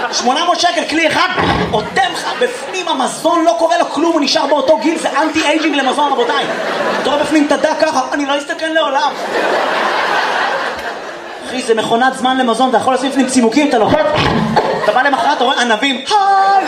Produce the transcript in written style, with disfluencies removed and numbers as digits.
800 שקל, כלי אחד, אותם לך בפנים המזון, לא קורה לו כלום, הוא נשאר באותו גיל, זה אנטי אייג'ינג למזון, רבותיי. אתה רואה בפנים תדע ככה, אני לא אסתכל לעולם. אחי, זה מכונת זמן למזון, אתה יכול לשים בפנים צימוקים, אתה לוחץ, אתה בא למחרת, אתה רואה ענבים,